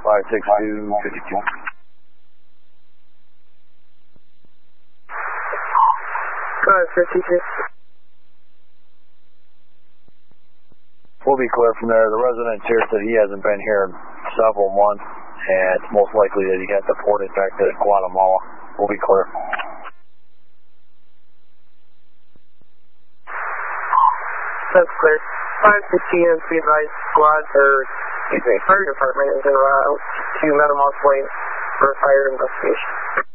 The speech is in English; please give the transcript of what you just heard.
562 52. Go ahead, 52. We'll be clear from there. The resident here said he hasn't been here in several months, and it's most likely that he got deported back to Guatemala. We'll be clear. That's clear. 560 and be advised, squad, fire department is en route to Metamoth Lane for a fire investigation.